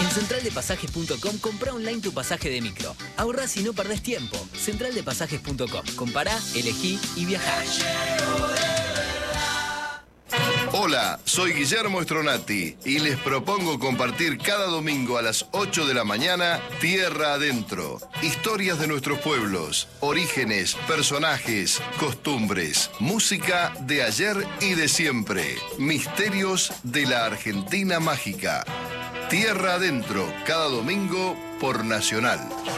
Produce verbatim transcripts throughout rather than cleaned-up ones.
En central de pasajes punto com comprá online tu pasaje de micro. Ahorrás y no perdés tiempo. central de pasajes punto com. Compará, elegí y viajá. Hola, soy Guillermo Stronati y les propongo compartir cada domingo a las ocho de la mañana Tierra Adentro. Historias de nuestros pueblos, orígenes, personajes, costumbres, música de ayer y de siempre. Misterios de la Argentina mágica. Tierra Adentro, cada domingo por Nacional.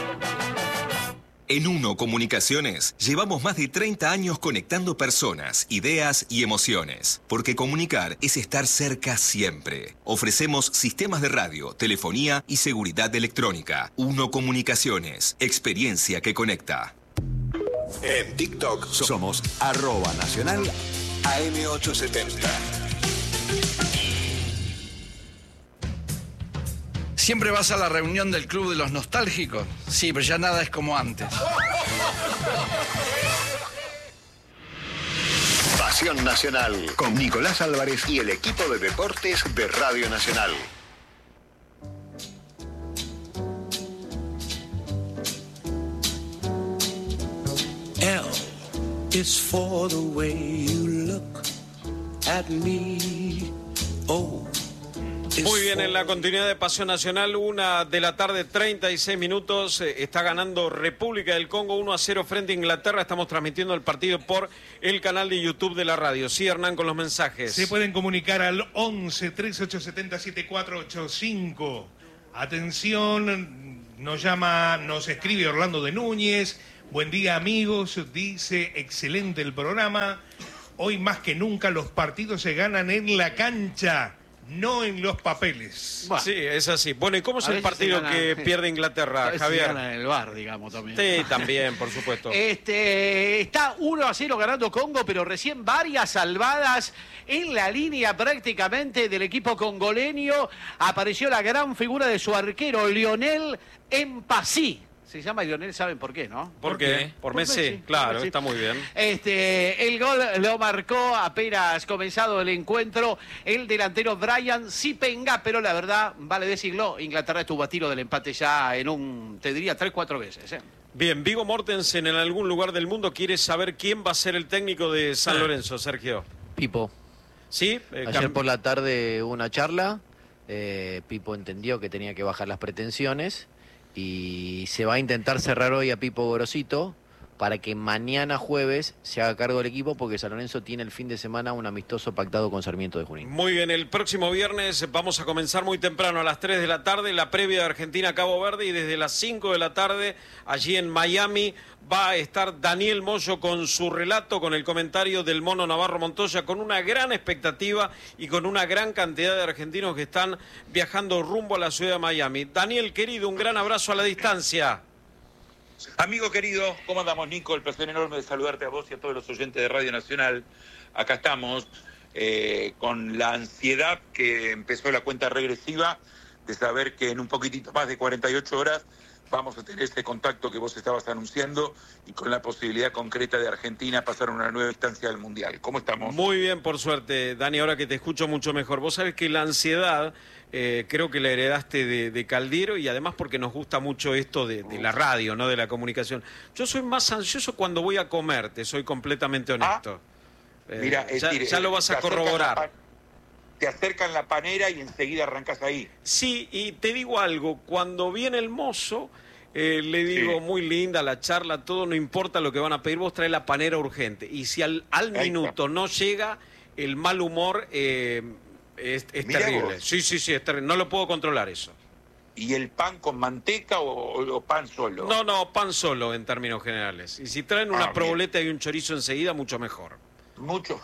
En Uno Comunicaciones llevamos más de treinta años conectando personas, ideas y emociones. Porque comunicar es estar cerca siempre. Ofrecemos sistemas de radio, telefonía y seguridad electrónica. Uno Comunicaciones, experiencia que conecta. En TikTok somos arroba nacional A M ochocientos setenta. ¿Siempre vas a la reunión del Club de los Nostálgicos? Sí, pero ya nada es como antes. Pasión Nacional, con Nicolás Álvarez y el equipo de deportes de Radio Nacional. L is for the way you look at me. Oh. Muy bien, en la continuidad de Pasión Nacional, una de la tarde, treinta y seis minutos, eh, está ganando República del Congo uno a cero frente a Inglaterra. Estamos transmitiendo el partido por el canal de YouTube de la radio. Sí, Hernán, con los mensajes. Se pueden comunicar al once, trece, ochocientos setenta, setenta y cuatro ochenta y cinco. Atención, nos llama, nos escribe Orlando de Núñez. Buen día, amigos, dice, excelente el programa. Hoy más que nunca los partidos se ganan en la cancha, no en los papeles. Bueno, sí, es así. Bueno, ¿y cómo es el partido gana, que pierde Inglaterra, Javier? Se gana en el bar, digamos, también. Sí, también, por supuesto. Este, está uno a cero ganando Congo, pero recién varias salvadas en la línea prácticamente del equipo congoleño. Apareció la gran figura de su arquero, Lionel Mpassi. Se llama Lionel, ¿saben por qué, no? ¿Por, ¿Por qué? qué? Por, por Messi, Messi, claro, Messi. Está muy bien. Este, el gol lo marcó apenas comenzado el encuentro el delantero Brian Sipenga, pero la verdad, vale decirlo, Inglaterra estuvo a tiro del empate ya en un, te diría, tres, cuatro veces. ¿eh? Bien, Viggo Mortensen en algún lugar del mundo quiere saber quién va a ser el técnico de San Lorenzo, Sergio. Pipo. ¿Sí? Eh, Ayer por la tarde hubo una charla, eh, Pipo entendió que tenía que bajar las pretensiones. Y se va a intentar cerrar hoy a Pipo Gorosito para que mañana jueves se haga cargo del equipo, porque San Lorenzo tiene el fin de semana un amistoso pactado con Sarmiento de Junín. Muy bien, el próximo viernes vamos a comenzar muy temprano, a las tres de la tarde, la previa de Argentina-Cabo Verde, y desde las cinco de la tarde, allí en Miami, va a estar Daniel Moyo con su relato, con el comentario del Mono Navarro Montoya, con una gran expectativa y con una gran cantidad de argentinos que están viajando rumbo a la ciudad de Miami. Daniel, querido, un gran abrazo a la distancia. Amigo querido, ¿cómo andamos, Nico? El placer enorme de saludarte a vos y a todos los oyentes de Radio Nacional. Acá estamos eh, con la ansiedad que empezó la cuenta regresiva de saber que en un poquitito más de cuarenta y ocho horas vamos a tener ese contacto que vos estabas anunciando y con la posibilidad concreta de Argentina pasar a una nueva instancia del Mundial. ¿Cómo estamos? Muy bien, por suerte, Dani, ahora que te escucho mucho mejor. Vos sabés que la ansiedad eh, creo que la heredaste de, de Caldiero, y además porque nos gusta mucho esto de, de la radio, ¿no? De la comunicación. Yo soy más ansioso cuando voy a comer, te soy completamente honesto. Ah, eh, mira, es ya, decir, ya lo vas a corroborar. Te acercan la panera y enseguida arrancas ahí. Sí, y te digo algo, cuando viene el mozo, eh, le digo, sí, muy linda la charla, todo, no importa lo que van a pedir, vos trae la panera urgente. Y si al, al minuto no llega, el mal humor eh, es, es terrible. Vos. Sí, sí, sí, es terrible. No lo puedo controlar eso. ¿Y el pan con manteca o, o pan solo? No, no, pan solo en términos generales. Y si traen una ah, proboleta y un chorizo enseguida, mucho mejor. Mucho.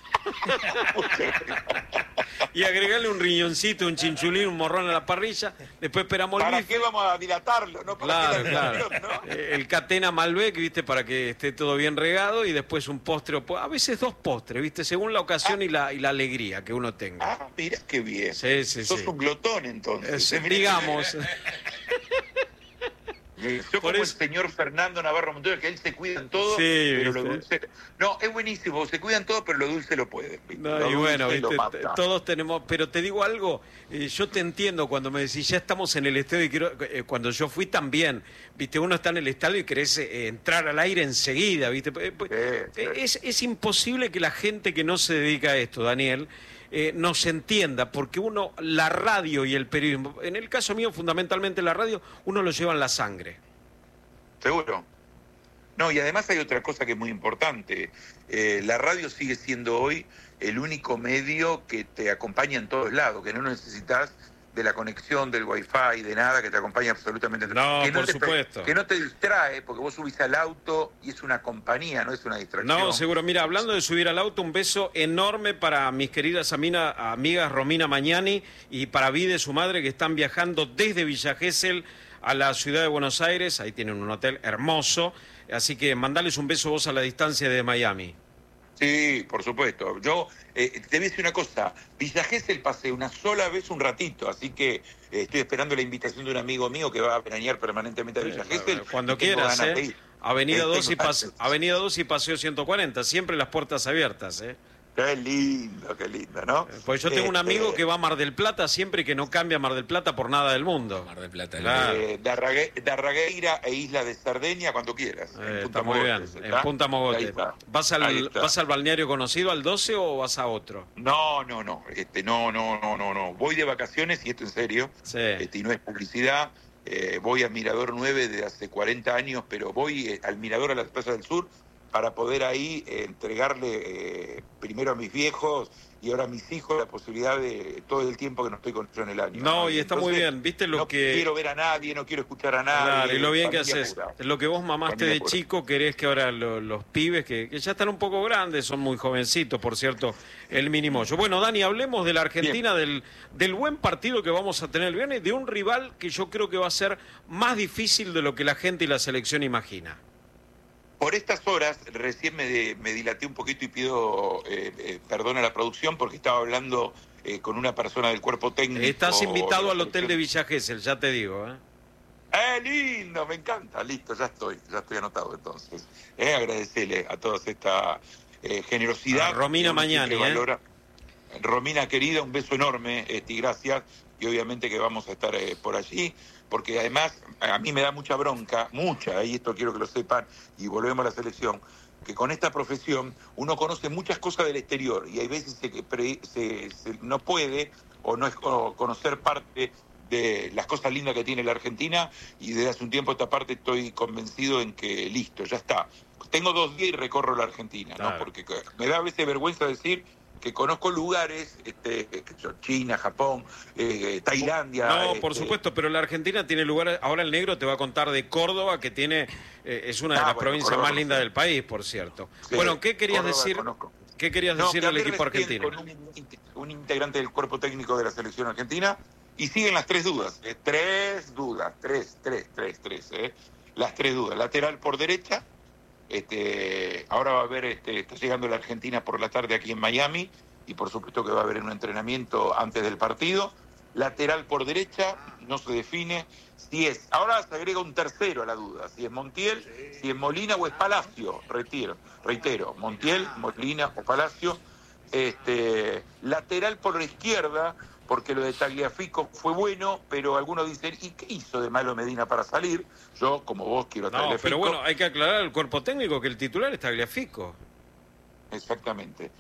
Y agregarle un riñoncito, un chinchulín, un morrón a la parrilla. Después esperamos el ¿Para bife. qué vamos a dilatarlo? ¿No? Claro, claro. ¿No? El catena Malbec, ¿viste? Para que esté todo bien regado, y después un postre, a veces dos postres, ¿viste? Según la ocasión ah. y, la, y la alegría que uno tenga. Ah, mira qué bien. Sí, sí, Sos sí. un glotón, entonces. Es, digamos. Yo como el señor Fernando Navarro Montoya, que él se cuida en todo, Sí, pero ¿viste? lo dulce... No, es buenísimo, se cuidan todo, pero lo dulce lo pueden. ¿viste? No, Lo y bueno, dulce lo ¿viste? mata. Todos tenemos, pero te digo algo, eh, yo te entiendo cuando me decís, ya estamos en el estadio, y quiero, eh, cuando yo fui también, viste, uno está en el estadio y querés eh, entrar al aire enseguida, viste. Eh, eh, Sí, sí. Es, es imposible que la gente que no se dedica a esto, Daniel, eh, nos entienda, porque uno, la radio y el periodismo, en el caso mío fundamentalmente la radio, uno lo lleva en la sangre. Seguro. No, y además hay otra cosa que es muy importante. Eh, la radio sigue siendo hoy el único medio que te acompaña en todos lados, que no necesitas de la conexión, del wifi, de nada, que te acompaña absolutamente en No, que por te, supuesto. Que no te distrae, porque vos subís al auto y es una compañía, no es una distracción. No, seguro. Mira, hablando de subir al auto, un beso enorme para mis queridas amina- amigas Romina Mañani y para Vide, su madre, que están viajando desde Villa Gesell a la ciudad de Buenos Aires. Ahí tienen un hotel hermoso. Así que mandales un beso vos a la distancia de Miami. Sí, por supuesto. Yo eh, te voy a decir una cosa. Villa Gesell pasé una sola vez un ratito, así que eh, estoy esperando la invitación de un amigo mío que va a veranear permanentemente a Villa Gesell. Cuando y tengo quieras, ganas de ¿eh? ir. Avenida Eh, dos y tengo pas- ganas. Avenida dos y Paseo ciento cuarenta. Siempre las puertas abiertas, ¿eh? Qué lindo, qué lindo, ¿no? Pues yo tengo un Este, amigo que va a Mar del Plata siempre, que no cambia a Mar del Plata por nada del mundo. Mar del Plata. Claro. Eh, Darrague- Darragueira e Isla de Cerdeña cuando quieras. en Eh, Punta está muy bien, Mogotes, en ¿está? Punta Mogote. Ahí está. ¿Vas Ahí al, está. ¿Vas al balneario conocido, al doce, o vas a otro? No, no, no, este, no, no, no, no, no. Voy de vacaciones, y esto en serio, Sí. este, y no es publicidad. Eh, voy al Mirador nueve desde hace cuarenta años, pero voy eh, al Mirador a las Playas del Sur para poder ahí eh, entregarle eh, primero a mis viejos y ahora a mis hijos la posibilidad de todo el tiempo que no estoy con ellos en el año. No, y está muy Entonces, bien. ¿Viste lo no que...? quiero ver a nadie, no quiero escuchar a nadie. Claro, y lo bien que familia haces. pura. Lo que vos mamaste Familia de pura. chico, querés que ahora lo- los pibes, que, que ya están un poco grandes, son muy jovencitos, por cierto, el mínimo. Yo, bueno, Dani, hablemos de la Argentina, del, del buen partido que vamos a tener el viernes, de un rival que yo creo que va a ser más difícil de lo que la gente y la selección imagina. Por estas horas, recién me, de- me dilaté un poquito y pido eh, eh, perdón a la producción porque estaba hablando eh, con una persona del cuerpo técnico. Estás invitado de al la hotel de Villa Gesell, ya te digo, ¿eh? ¡Eh, lindo! Me encanta. Listo, ya estoy. Ya estoy anotado entonces. Eh, agradecerle a toda esta eh, generosidad. A Romina que uno siempre Mañani, ¿eh? valora. Romina, querida, un beso enorme este, y gracias. Y obviamente que vamos a estar eh, por allí, porque además a mí me da mucha bronca, mucha, y esto quiero que lo sepan, y volvemos a la selección, que con esta profesión uno conoce muchas cosas del exterior y hay veces que pre- se, se- no puede o no es o conocer parte de las cosas lindas que tiene la Argentina, y desde hace un tiempo a esta parte estoy convencido en que listo, ya está. Tengo dos días y recorro la Argentina, ¿no? Claro. Porque me da a veces vergüenza decir que conozco lugares, este, qué sé yo, China, Japón, eh, Tailandia. No, por este, supuesto, pero la Argentina tiene lugares. Ahora el negro te va a contar de Córdoba, que tiene eh, es una de Ah, las bueno, provincias Córdoba más conozco. lindas del país, por cierto. Sí, Bueno, ¿qué querías Córdoba decir? conozco. ¿Qué querías No, decir que del hablé equipo recién argentino? con un, un integrante del cuerpo técnico de la selección argentina y siguen las tres dudas. eh, tres dudas, tres, tres, tres, tres. eh. Las tres dudas. Lateral por derecha. Este, ahora va a haber, este, está llegando la Argentina por la tarde aquí en Miami y por supuesto que va a haber un entrenamiento antes del partido. Lateral por derecha, no se define si es. Ahora se agrega un tercero a la duda, si es Montiel, si es Molina o es Palacio. Retiro, reitero, Montiel, Molina o Palacio. Este, lateral por la izquierda, porque lo de Tagliafico fue bueno, pero algunos dicen, ¿y qué hizo de malo Medina para salir? Yo, como vos, quiero a No, Tagliafico. pero bueno, hay que aclarar al cuerpo técnico que el titular es Tagliafico. Exactamente.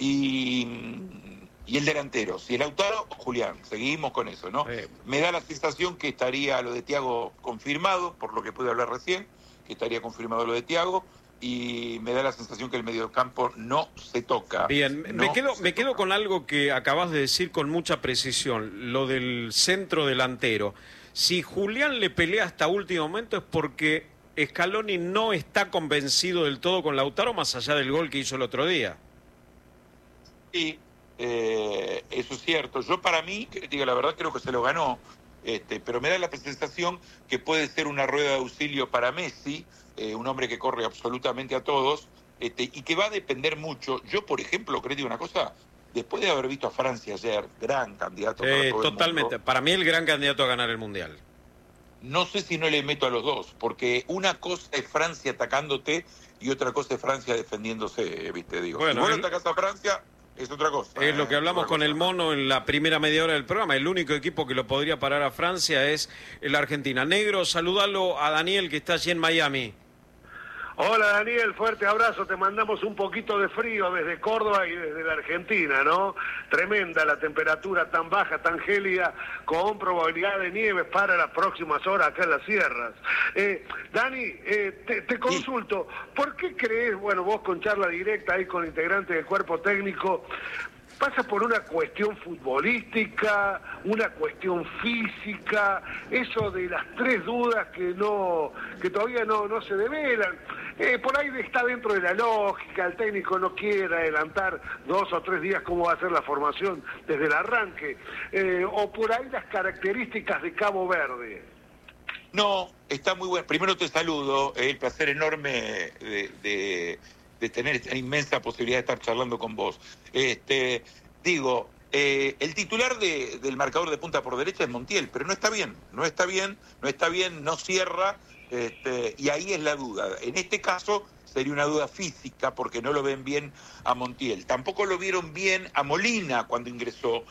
Y, y el delantero, si el Lautaro o Julián, seguimos con eso, ¿no? Eh. Me da la sensación que estaría lo de Thiago confirmado, por lo que pude hablar recién, que estaría confirmado lo de Thiago, y me da la sensación que el mediocampo no se toca. Bien, No me quedo, se me quedo toca. con algo que acabas de decir con mucha precisión, lo del centro delantero. Si Julián le pelea hasta último momento es porque Scaloni no está convencido del todo con Lautaro, más allá del gol que hizo el otro día. Sí, eh, eso es cierto. Yo para mí, que diga la verdad, creo que se lo ganó, este, pero me da la sensación que puede ser una rueda de auxilio para Messi, eh, un hombre que corre absolutamente a todos, este, y que va a depender mucho. Yo, por ejemplo, creo que digo una cosa, después de haber visto a Francia ayer, gran candidato para Eh, todo el totalmente. mundo, Para mí el gran candidato a ganar el Mundial. no sé si no le meto a los dos, porque una cosa es Francia atacándote y otra cosa es Francia defendiéndose, ¿viste? Digo, Bueno, si vos el... no atacás a Francia, es otra cosa. Es eh, lo que hablamos con cosa. el Mono en la primera media hora del programa. El único equipo que lo podría parar a Francia es la Argentina. Negro, saludalo a Daniel, que está allí en Miami. Hola Daniel, fuerte abrazo, te mandamos un poquito de frío desde Córdoba y desde la Argentina, ¿no? Tremenda la temperatura tan baja, tan gélida, con probabilidad de nieve para las próximas horas acá en las sierras. Eh, Dani, eh, te, te consulto, ¿por qué crees, bueno, vos con charla directa ahí con integrantes del cuerpo técnico, pasa por una cuestión futbolística, una cuestión física, eso de las tres dudas que no, que todavía no, no se develan? Eh, por ahí está dentro de la lógica, el técnico no quiere adelantar dos o tres días cómo va a ser la formación desde el arranque, eh, o por ahí las características de Cabo Verde. No, está muy bueno. Primero te saludo, eh, el placer enorme de, de, de tener esta inmensa posibilidad de estar charlando con vos. Este, digo, eh, el titular de, del marcador de punta por derecha es Montiel, pero no está bien, no está bien, no está bien, no cierra, este, y ahí es la duda. En este caso sería una duda física porque no lo ven bien a Montiel. Tampoco lo vieron bien a Molina cuando ingresó.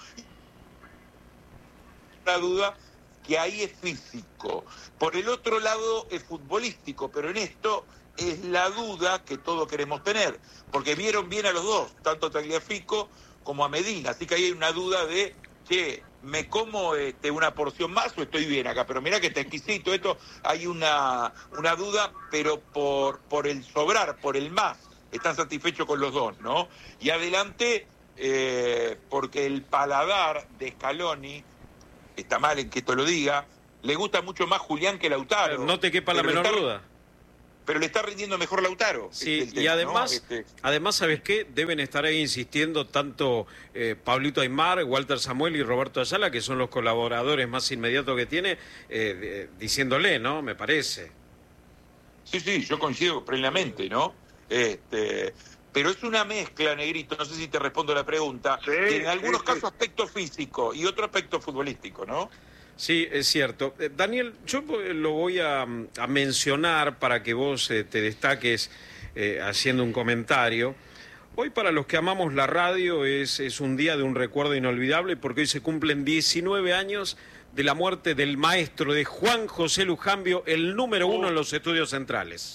La duda que ahí es físico. Por el otro lado es futbolístico, pero en esto es la duda que todos queremos tener, porque vieron bien a los dos, tanto a Tagliafico como a Medina, así que ahí hay una duda de, che, ¿me como este, una porción más o estoy bien acá? Pero mirá que está exquisito esto, hay una, una duda, pero por, por el sobrar, por el más, están satisfechos con los dos, ¿no? Y adelante, eh, porque el paladar de Scaloni, está mal en que esto lo diga, le gusta mucho más Julián que Lautaro. No te quepa la menor está, duda. Pero le está rindiendo mejor Lautaro. Sí, este tema, y además, ¿no? este... además, ¿sabes qué? Deben estar ahí insistiendo tanto eh, Pablito Aimar, Walter Samuel y Roberto Ayala, que son los colaboradores más inmediatos que tiene, eh, de, diciéndole, ¿no? Me parece. Sí, sí, yo coincido plenamente, ¿no? Este... Pero es una mezcla, Negrito, no sé si te respondo la pregunta, sí, en algunos sí, casos sí. aspecto físico y otro aspecto futbolístico, ¿no? Sí, es cierto. Eh, Daniel, yo lo voy a, a mencionar para que vos eh, te destaques eh, haciendo un comentario. Hoy para los que amamos la radio es, es un día de un recuerdo inolvidable porque hoy se cumplen diecinueve años de la muerte del maestro de Juan José Lujambio, el número uno en los estudios centrales.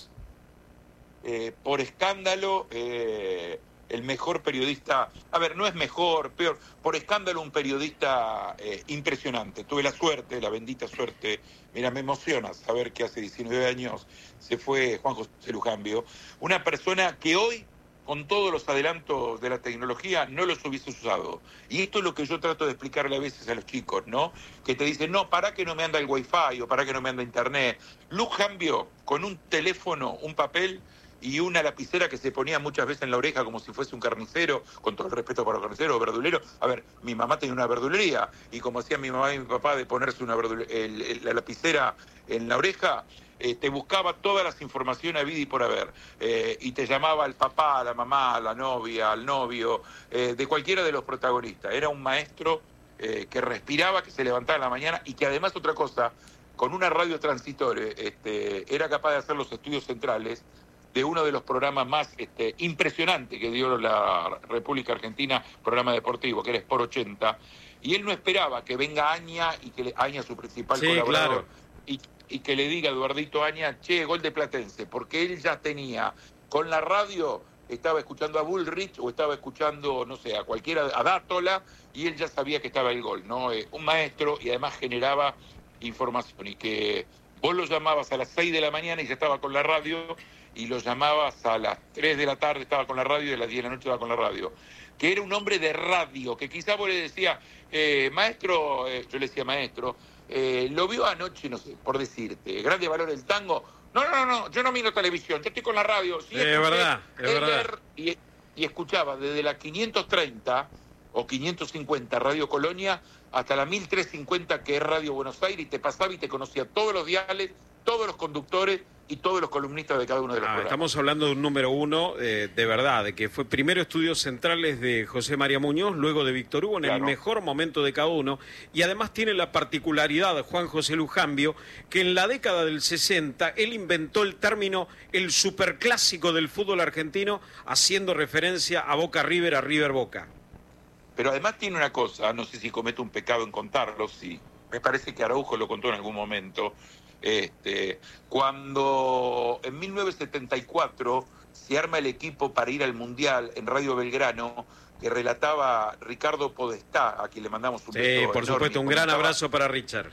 Eh, por escándalo, eh, el mejor periodista, a ver, no es mejor, peor, por escándalo un periodista eh, impresionante. Tuve la suerte, la bendita suerte, mira, me emociona saber que hace diecinueve años se fue Juan José Lujambio, una persona que hoy, con todos los adelantos de la tecnología, no los hubiese usado. Y esto es lo que yo trato de explicarle a veces a los chicos, ¿no? Que te dicen, no, para que no me anda el wifi o para que no me anda internet. Lujambio, con un teléfono, un papel y una lapicera que se ponía muchas veces en la oreja como si fuese un carnicero, con todo el respeto para los carniceros o verduleros. A ver, mi mamá tenía una verdulería y como hacía mi mamá y mi papá de ponerse una verdule- el, el, la lapicera en la oreja, eh, te buscaba todas las informaciones a vida y por haber. Eh, y te llamaba al papá, a la mamá, a la novia, al novio, eh, de cualquiera de los protagonistas. Era un maestro eh, que respiraba, que se levantaba en la mañana y que además otra cosa, con una radio transitoria, este, era capaz de hacer los estudios centrales de uno de los programas más este, impresionantes que dio la República Argentina, programa deportivo, que era Sport ochenta, y él no esperaba que venga Aña, y que le, Aña su principal sí, colaborador, claro. y, y que le diga a Eduardito Aña, che, gol de Platense, porque él ya tenía, con la radio, estaba escuchando a Bullrich, o estaba escuchando, no sé, a cualquiera, a Dátola, y él ya sabía que estaba el gol, ¿no? Eh, un maestro, y además generaba información, y que vos lo llamabas a las seis de la mañana y ya estaba con la radio, y lo llamabas a las tres de la tarde, estaba con la radio, y a las diez de la noche estaba con la radio. Que era un hombre de radio, que quizá vos le decía, eh, maestro, eh, yo le decía, maestro, eh, lo vio anoche, no sé, por decirte, grande valor del tango. No, no, no, no, yo no miro televisión, yo estoy con la radio. Sí, es verdad, es verdad. Y, y escuchaba desde la quinientos treinta o quinientos cincuenta Radio Colonia hasta la mil trescientos cincuenta, que es Radio Buenos Aires, y te pasaba y te conocía todos los diales, todos los conductores y todos los columnistas de cada uno de los Ah, programas. estamos hablando de un número uno, eh, de verdad, de que fue primero Estudios Centrales de José María Muñoz, luego de Víctor Hugo, en el Claro. mejor momento de cada uno, y además tiene la particularidad, Juan José Lujambio, que en la década del sesenta él inventó el término el superclásico del fútbol argentino, haciendo referencia a Boca River, a River Boca. Pero además tiene una cosa, no sé si cometo un pecado en contarlo, sí. Me parece que Araujo lo contó en algún momento. Este, cuando en mil novecientos setenta y cuatro se arma el equipo para ir al Mundial en Radio Belgrano, que relataba Ricardo Podestá, a quien le mandamos un Sí, beso por enorme, supuesto, y un gran comentaba- abrazo para Richard.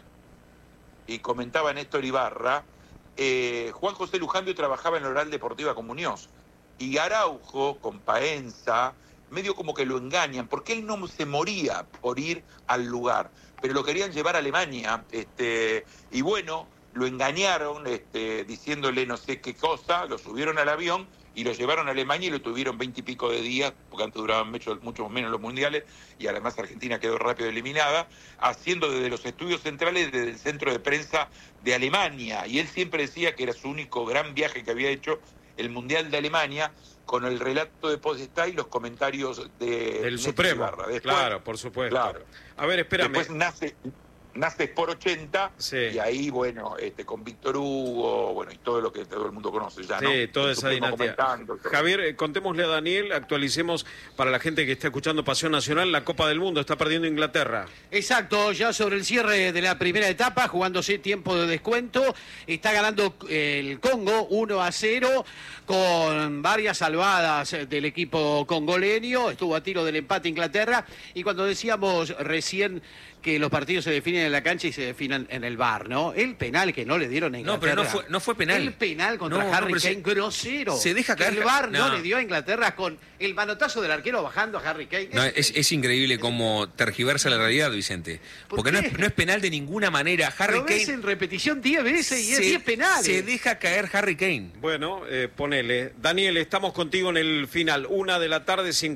y comentaba Néstor Ibarra, eh, Juan José Lujambio trabajaba en la Oral Deportiva con Muñoz, y Araujo, con Paenza, medio como que lo engañan, porque él no se moría por ir al lugar, pero lo querían llevar a Alemania, este, y bueno, lo engañaron este, diciéndole no sé qué cosa, lo subieron al avión y lo llevaron a Alemania y lo tuvieron veinte y pico de días, porque antes duraban mucho, mucho menos los mundiales, y además Argentina quedó rápido eliminada, haciendo desde los estudios centrales, desde el centro de prensa de Alemania. Y él siempre decía que era su único gran viaje que había hecho, el Mundial de Alemania, con el relato de Podestá y los comentarios de Del Néstor Supremo, Ibarra. Después- claro, por supuesto. Claro. A ver, espérame. Después nace, nace Sport ochenta, y ahí, bueno, este, con Víctor Hugo, bueno, y todo lo que todo el mundo conoce ya, ¿no? Sí, toda El esa Supremo dinastía. comentando, todo. Javier, eh, contémosle a Daniel, actualicemos para la gente que está escuchando Pasión Nacional, la Copa del Mundo está perdiendo Inglaterra. Exacto, ya sobre el cierre de la primera etapa, jugándose tiempo de descuento, está ganando el Congo uno a cero con varias salvadas del equipo congoleño, estuvo a tiro del empate Inglaterra, y cuando decíamos recién que los partidos se definen en la cancha y se definen en el bar, ¿no? El penal que no le dieron a No, Inglaterra. pero no fue, no fue penal. El penal contra No, no, Harry pero se- Kane, grosero. se deja Que caer- el bar no. no. le dio a Inglaterra con el manotazo del arquero bajando a Harry Kane. No, es, es increíble cómo tergiversa la realidad, Vicente. Porque no es, no es penal de ninguna manera. Harry Lo ves Kane en repetición diez veces y es se- diez penales. se deja caer Harry Kane. Bueno, eh, ponele. Daniel, estamos contigo en el final. Una de la tarde, cincuenta.